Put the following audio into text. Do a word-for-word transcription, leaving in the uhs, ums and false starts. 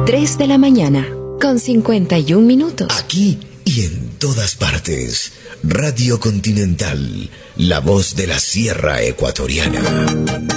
tres de la mañana, con cincuenta y un minutos. Aquí y en todas partes. Radio Continental, la voz de la Sierra Ecuatoriana.